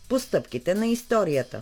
по стъпките на историята.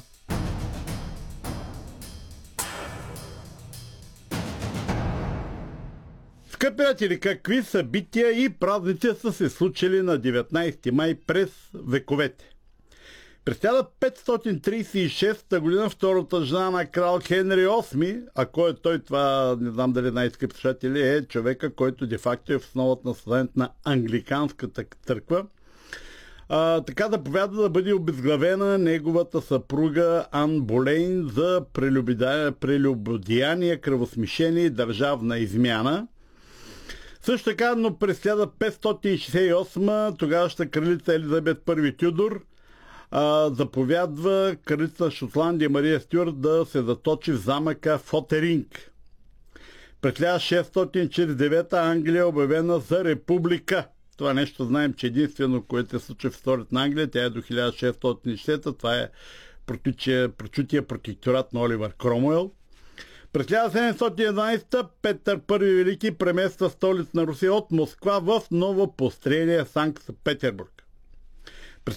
Скъпи приятели, какви събития и празници са се случили на 19 май през вековете? През 1536 година втората жена на крал Хенри VIII, а кой е той, това не знам дали най-скъпи слушатели, е човека, който де-факто е в основата на създанието на англиканската църква. Така да повяда да бъде обезглавена неговата съпруга Ан Болейн за прелюбодеяние, кръвосмишение и държавна измяна. Също така, но през 1568 тогавашната кралица Елизабет I Тюдор заповядва кралица на Шотландия Мария Стюарт да се заточи в замъка Фотеринг. През 1649 Англия е обявена за република. Това нещо знаем, че единствено, което се случва в историята на Англия, тя е до 1660, това е прочутия протекторат на Оливър Кромуел. През 1711 Петър I Велики премества столица на Русия от Москва в новопостроения Санкт-Петербург. През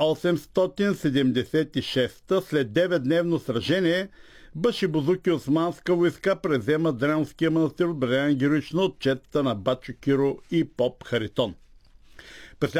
1876 след 9-дневно сражение башибозуки османска войска презема Дрянския манастир, отбранен героично от четата на Бачо Киро и поп Харитон. През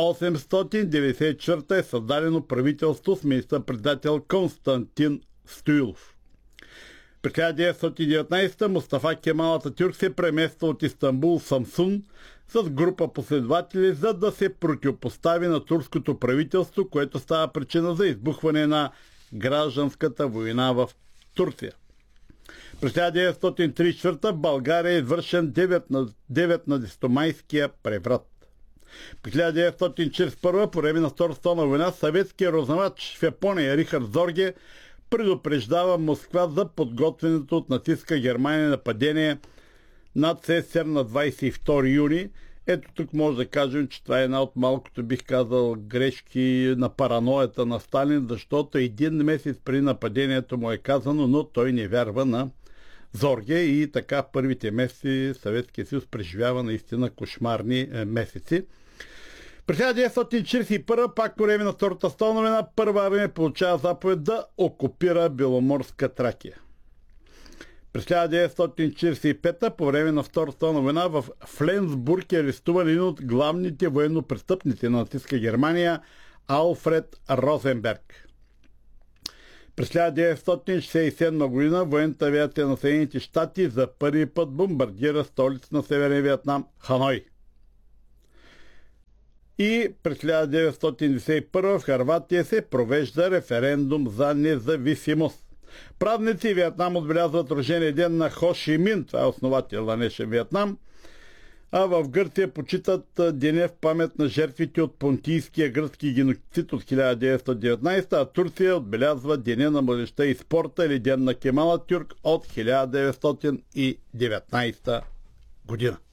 1894 е създадено правителство с министър-председател Константин Стоилов. През 1919 Мустафа Кемал Ататюрк се премества от Истанбул в Самсун с група последователи, за да се противопостави на турското правителство, което става причина за избухване на гражданската война в Турция. През 1934 България е извършен 9 на 10-майския преврат. През 1941 по време на Втората световна война съветския разузнавач в Япония Рихард Зорге предупреждава Москва за подготвянето от нацистска Германия нападение над СССР на 22 юни. Ето тук може да кажем, че това е една от малкото, бих казал, грешки на параноята на Сталин, защото един месец преди нападението му е казано, но той не вярва на Зорге и така първите месеци Съветския съюз преживява наистина кошмарни месеци. През 1941, пак по време на Втората световна война, Първа армия получава заповед да окупира Беломорска Тракия. През 1945, по време на Втората световна война, в Фленсбург е арестуван един от главните военнопрестъпници на нацистска Германия Алфред Розенберг. През 1967 година военната авиация на Съединените щати за първи път бомбардира столица на Северен Виетнам Ханой. И през 1991 в Хърватия се провежда референдум за независимост. Празници Виетнам отбелязват рождения ден на Хо Ши Мин, това е основател на днешен Виетнам, а в Гърция почитат деня в памет на жертвите от понтийския гръцки геноцид от 1919, а Турция отбелязва деня на младежта и спорта или ден на Кемал Ататюрк от 1919 година.